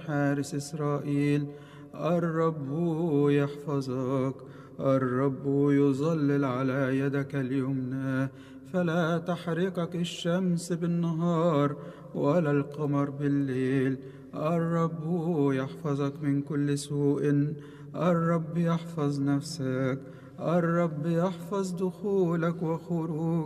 حارس إسرائيل. الرب يحفظك، الرب يظلل على يدك اليمنى، فلا تحرقك الشمس بالنهار ولا القمر بالليل. الرب يحفظك من كل سوء، الرب يحفظ نفسك، الرب يحفظ دخولك وخروجك